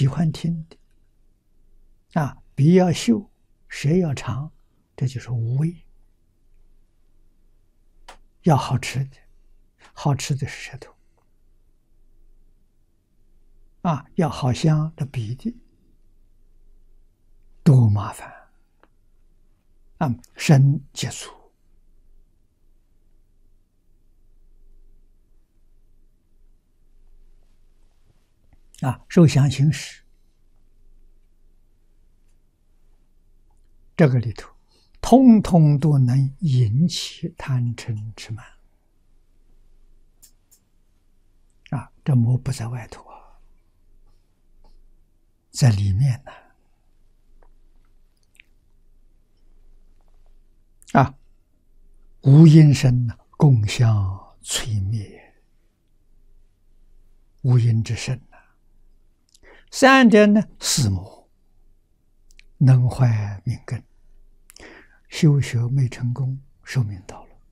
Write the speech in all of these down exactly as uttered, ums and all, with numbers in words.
喜欢听的啊，鼻要秀，舌要长，这就是无味。要好吃的，好吃的是舌头啊，要好香的鼻的，多麻烦啊，身接触啊，受想行识，这个里头，通通都能引起贪嗔痴慢啊！这魔不在外头啊，在里面呢啊！无因身呢，共相摧灭，无因之身呢。三点呢，四魔能坏命根，修学没成功，寿命到了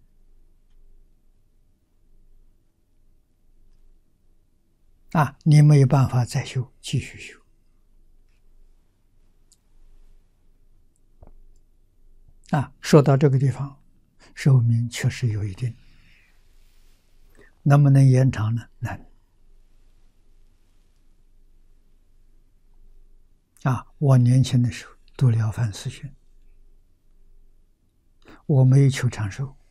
啊！你没有办法再修，继续修啊！说到这个地方，寿命确实有一定，能不能延长呢？能啊！我年轻的时候读了凡四训，我没有求长寿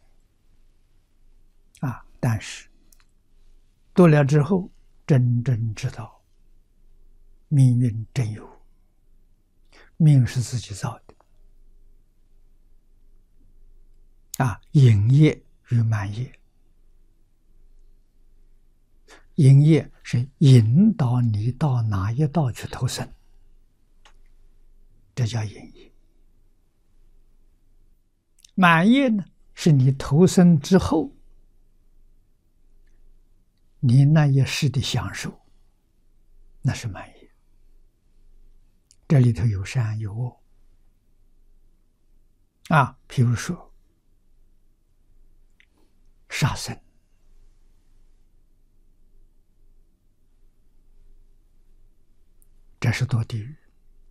啊，但是读了之后，真正知道命运真有，命是自己造的啊，引业与慢业，引业是引导你到哪一道去投生，这叫引业。满业呢，是你投生之后，你那一世的享受，那是满业。这里头有善有恶啊，譬如说杀生，这是堕地狱。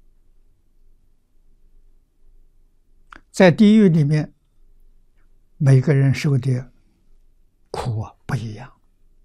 在地狱里面，每个人受的苦啊不一样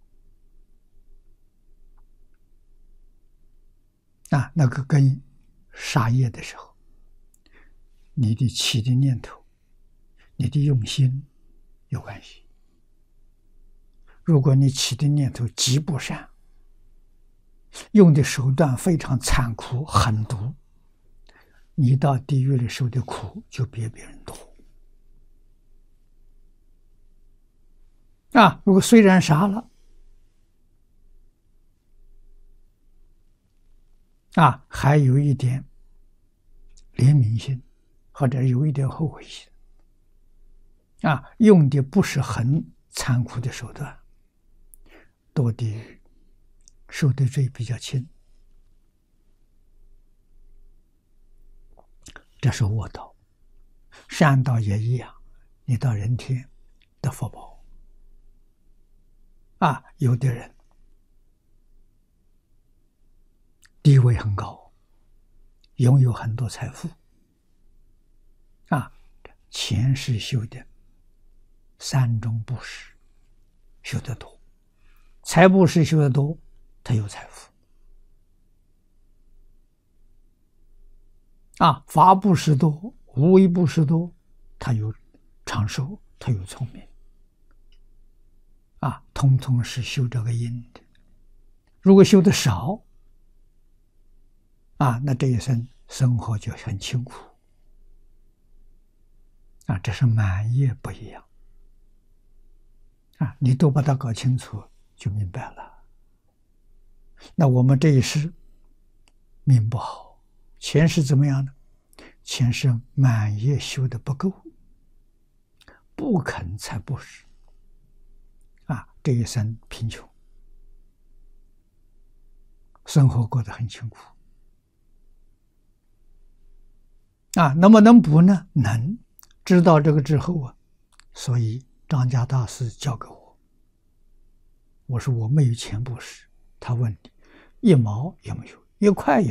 啊，那个跟杀业的时候，你的起的念头，你的用心有关系。如果你起的念头极不善，用的手段非常残酷狠毒，你到地狱里受的苦就比别人多啊！如果虽然杀了啊，还有一点怜悯心，或者有一点后悔心啊，用的不是很残酷的手段，堕地狱受的罪比较轻。这是恶道，善道也一样，你到人天得福报啊。有的人地位很高，拥有很多财富啊，前世修的三种布施修得多，财布施修得多，他有财富啊，法布施多，无为布施多，他有长寿，他有聪明啊，通通是修这个因的。如果修得少啊，那这一生生活就很辛苦啊，这是满业不一样啊，你都把它搞清楚就明白了。那我们这一世命不好，前世怎么样呢？前世满业修的不够，不肯财布施啊，这一生贫穷，生活过得很辛苦啊。能不能补呢？能。知道这个之后啊，所以张家大师教给我，我说我没有钱布施，他问你一毛也没有，一块也